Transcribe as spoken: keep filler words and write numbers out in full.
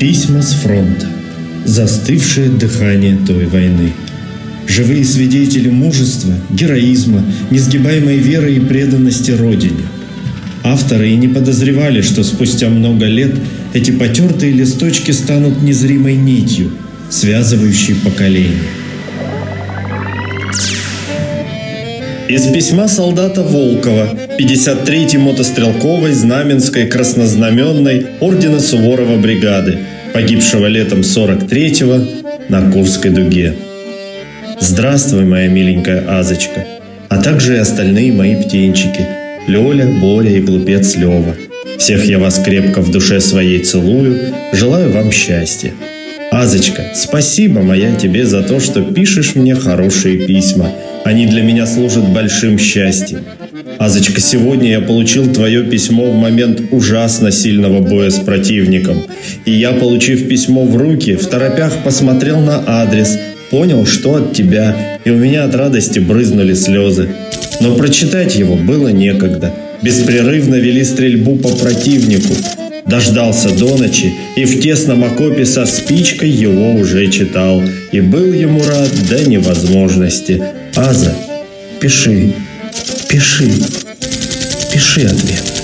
Письма с фронта. Застывшее дыхание той войны. Живые свидетели мужества, героизма, несгибаемой веры и преданности Родине. Авторы и не подозревали, что спустя много лет эти потертые листочки станут незримой нитью, связывающей поколения. Из письма солдата Волкова, пятьдесят третьей мотострелковой Знаменской краснознаменной ордена Суворова бригады, погибшего летом сорок третьего на Курской дуге. Здравствуй, моя миленькая Азочка, а также и остальные мои птенчики – Лёля, Боря и глупец Лёва. Всех я вас крепко в душе своей целую, желаю вам счастья. Азочка, спасибо моя тебе за то, что пишешь мне хорошие письма. Они для меня служат большим счастьем. Азочка, сегодня я получил твое письмо в момент ужасно сильного боя с противником. И я, получив письмо в руки, в торопях посмотрел на адрес, понял, что от тебя, и у меня от радости брызнули слезы. Но прочитать его было некогда. Беспрерывно вели стрельбу по противнику. Дождался до ночи и в тесном окопе со спичкой его уже читал. И был ему рад до невозможности. Аза, пиши, пиши, пиши ответ.